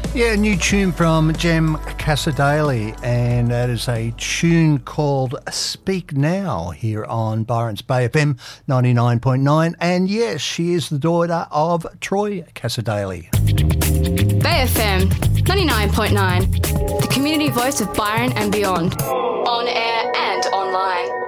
Yeah, a new tune from Jem Casadale, and that is a tune called Speak Now here on Byron's Bay FM 99.9. And yes, she is the daughter of Troy Casadale. Bay FM 99.9, the community voice of Byron and beyond, on air and online.